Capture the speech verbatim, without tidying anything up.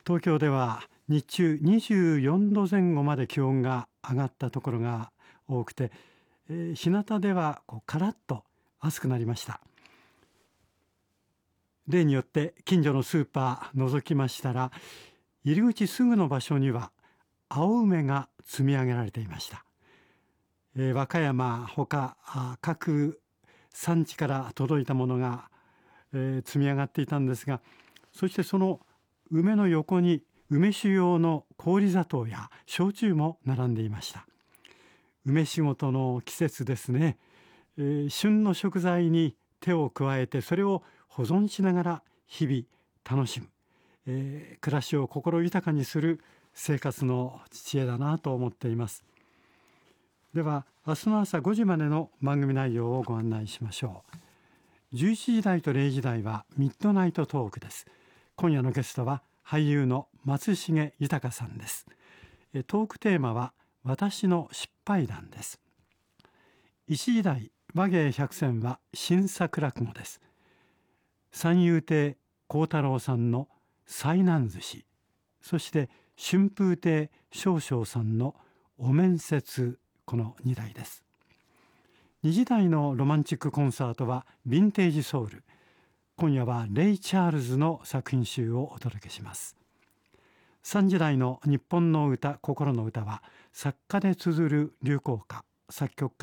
東京では日中にじゅうよんどぜん後まで気温が上がったところが多くて、えー、日向ではこうカラッと暑くなりました。例によって近所のスーパー覗きましたら、入り口すぐの場所には青梅が積み上げられていました。えー、和歌山ほか各産地から届いたものが、えー、積み上がっていたんですが、そしてその梅の横に梅酒用の氷砂糖や焼酎も並んでいました。梅仕事の季節ですね。えー、旬の食材に手を加えて、それを保存しながら日々楽しむ、えー、暮らしを心豊かにする生活の知恵だなと思っています。では明日の朝ごじまでの番組内容をご案内しましょう。じゅういちじ台とれいじ台はミッドナイトトークです。今夜のゲストは俳優の松重豊さんです。トークテーマは私の失敗談です。いちじ台話芸百選は新作落語です。三遊亭幸太郎さんの災難寿司、そして春風亭昇々さんのお面接、このにだいです。にじ台のロマンチックコンサートはヴィンテージソウル。今夜はレイ・チャールズの作品集をお届けします。さんじ台の日本の歌、心の歌は作家で綴る流行歌、作曲家